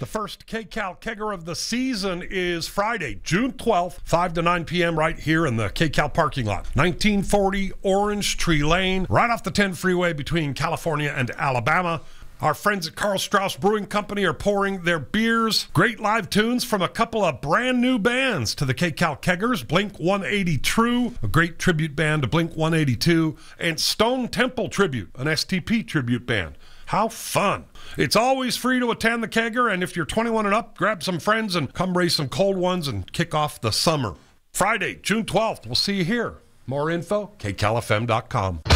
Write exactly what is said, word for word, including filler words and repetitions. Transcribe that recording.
The first K-Cal Kegger of the season is Friday, June twelfth, five to nine p.m. right here in the K-Cal parking lot. nineteen forty Orange Tree Lane, right off the ten freeway between California and Alabama. Our friends at Karl Strauss Brewing Company are pouring their beers. Great live tunes from a couple of brand new bands to the K-Cal Keggers. Blink one eighty True, a great tribute band to Blink one eighty-two, and Stone Temple Tribute, an S T P tribute band. How fun. It's always free to attend the Kegger, and if you're twenty-one and up, grab some friends and come raise some cold ones and kick off the summer. Friday, June twelfth, we'll see you here. More info, K Cal F M dot com.